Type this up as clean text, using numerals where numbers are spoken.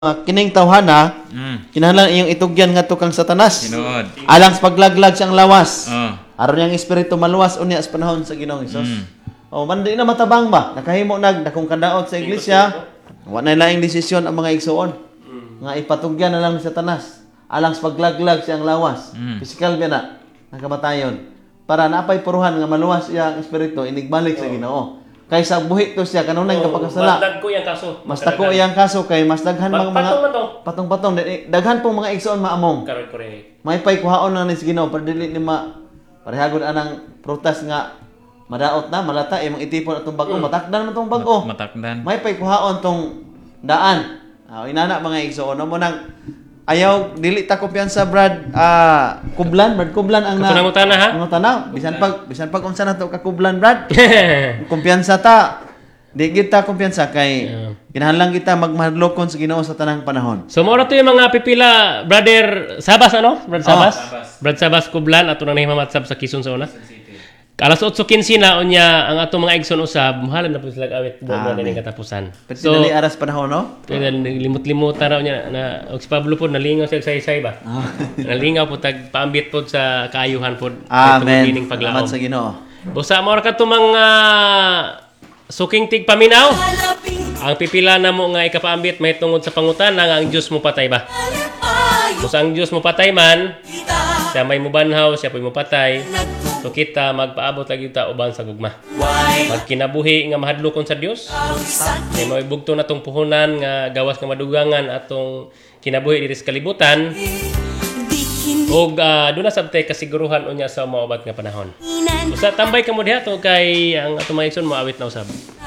Kining tawhana, kinahanglan iyong itugyan nga tukang Satanas. Tinuod. Alang sa paglaglag siyang lawas. Oh. Aron yang espiritu maluwas unya sa panahon sa Ginoong Hesus. Oh, man di na matabang ba? Nakahimo dakong kadaot sa iglesia. Wa na laing desisyon ang mga igsoon. Nga ipatugyan na lang ni Satanas. Alang sa paglaglag siyang lawas. Physical ba na? Nakamatayon. Para napay puruhan nga maluwas iyang espiritu inigbalik sa Ginoo. Kaysa buhi to siya kanunay nga pagkasala. Mas dagko yung kaso. Mas dako iyang kaso kay mas daghan mga Patong na to. patong-patong daghan pong mga igsoon maamong. Correct. May pay kuhaon na ni sa Ginoo para dili ni parehagod anang prutas nga madaot na malata imong itipon atong bag-o matakdan man tong bag-o. Matakdan. May pay kuhaon tong daan. Inana mga igsoon mo nang ayaw dili ta kumpiyansa Brad kublan ang Kasunangutana ha? Ang tanaw bisan pag unsa na to ka kublan Brad. Kumpiyansa ta. Di kita kumpiyansa kay kinahanglan kita magmahadlokon sa Ginoo sa tanang panahon. So mo to yung mga pipila brother Sabas ano? Brad Sabas. Brad Sabas Kublan ato nang nahimamatsab sa Quezon sa una. Alas 8:15 na unya ang atong mga igsoon usab muhalan na po sila awit doon na ning katapusan. So dali aras panahon no? Limot-limutan na unya na og si Pablo pod nalingaw sa say ba. Nalingaw po tag paambit pod sa kaayuhan pod Amen. kining paglaom. Salamat sa Ginoo. Busa mo ra kadto mga suking tig paminaw. Ang pipila na mo nga ikapaambit mahitungod sa pangutana nga ang Dios mo patay ba. Busa ang Dios mo patay man, siya may mubanhaw, siya po'y mo patay. So kita magpaabot lagi ta uban sa gugma. Magkinabuhi nga mahadlokon sa Dios. Kay maibugto na tong puhunan nga gawas nga madugangan atong kinabuhi diri sa kalibutan. Og doon na sabtay kasiguruhan unya sa maubat nga panahon. Usa tambay ka mo diha to kay ang atong mga igsoon moawit na usab.